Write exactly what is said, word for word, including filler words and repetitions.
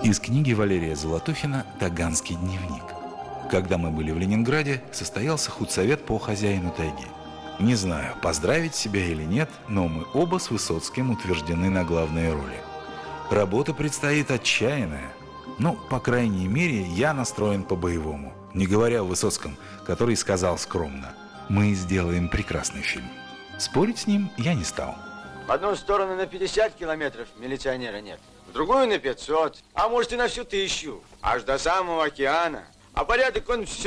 Из книги Валерия Золотухина «Таганский дневник». Когда мы были в Ленинграде, состоялся худсовет по хозяину тайги. Не знаю, поздравить себя или нет, но мы оба с Высоцким утверждены на главные роли. Работа предстоит отчаянная. Ну, по крайней мере, я настроен по-боевому. Не говоря о Высоцком, который сказал скромно: «Мы сделаем прекрасный фильм». Спорить с ним я не стал. В одну сторону на пятьдесят километров милиционера нет, в другую на пятьсот, а может и на всю тысячу, аж до самого океана. А порядок он все